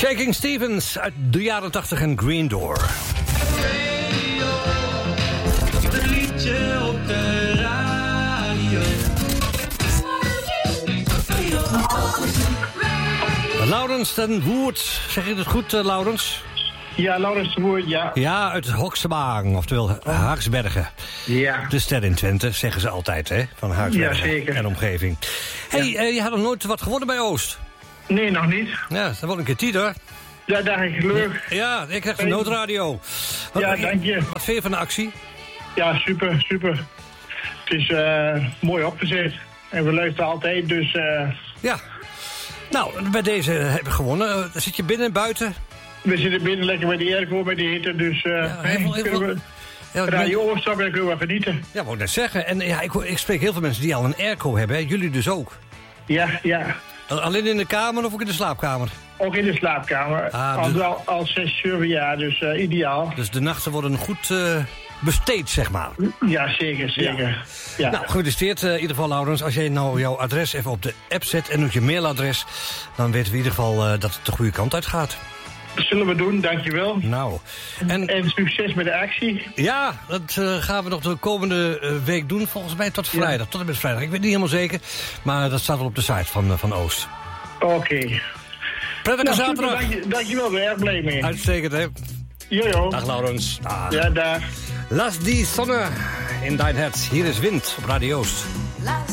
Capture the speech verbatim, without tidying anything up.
Shaking Stevens uit de jaren tachtig en Green Door. Een liedje op de radio. Laurens ten Woerd, zeg ik het goed, uh, Laurens? Ja, Laurens ten Woerd, ja. Ja, uit Hoksebaan, oftewel Haaksbergen. Ja. De ster in Twente, zeggen ze altijd, hè? Van Haaksbergen Ja, zeker. en omgeving. Hé, hey, Ja. uh, je had nog nooit wat gewonnen bij Oost? Nee, nog niet. Ja, dat wordt een keer tijd, hoor. Ja, dag ik geluk. Ja, ik krijg een noodradio. Wat, Ja, dank je. Wat vind je van de actie? Ja, super, super. Het is uh, mooi opgezet. En we luisteren altijd, dus... Uh, Ja. Nou, bij deze heb je gewonnen. Uh, zit je binnen en buiten? we zitten binnen lekker bij de airco, bij de hitte, dus... Uh, Ja, heel veel- heel kunnen veel- we Ja, Radio Ooststap en kunnen we genieten. Ja, wou ik net zeggen. En ja, ik, hoor- ik spreek heel veel mensen die al een airco hebben. Hè? Jullie dus ook. Ja, ja. Alleen in de kamer of ook in de slaapkamer? Ook in de slaapkamer. Ah, al, dus- al, al zes, zeven jaar, dus uh, ideaal. Dus de nachten worden goed uh, besteed, zeg maar. Ja, zeker, zeker. Ja. Nou, gefeliciteerd uh, in ieder geval, Laurens. Als jij nou jouw adres even op de app zet en ook je mailadres... dan weten we in ieder geval uh, dat het de goede kant uit gaat. Dat zullen we doen, dankjewel. Nou, en... En succes met de actie. Ja, dat uh, gaan we nog de komende uh, week doen. Volgens mij tot vrijdag, ja. tot en met vrijdag. Ik weet niet helemaal zeker, maar dat staat wel op de site van, uh, van Oost. Oké. Okay. Prettige Nou, zaterdag. Dank je, dankjewel, ben erg blij mee. Uitstekend, hè? Jojo. Dag, Laurens. Dag. Ja, dag. Laat die zonne in dein Herz. Hier is Wind op Radio Oost. Laat